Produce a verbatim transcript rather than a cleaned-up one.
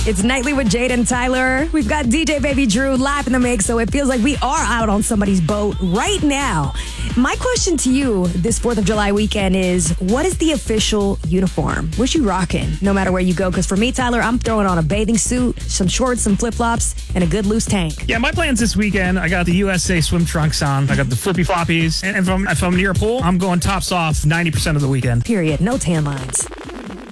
It's Nightly with Jade and Tyler. We've got D J Baby Drew live in the mix, so it feels like we are out on somebody's boat right now. My question to you this fourth of July weekend is, what is the official uniform? What you rocking, no matter where you go? Because for me, Tyler, I'm throwing on a bathing suit, some shorts, some flip-flops, and a good loose tank. Yeah, my plans this weekend, I got the U S A swim trunks on. I got the flippy floppies. And if I'm, if I'm near a pool, I'm going tops off ninety percent of the weekend. Period. No tan lines.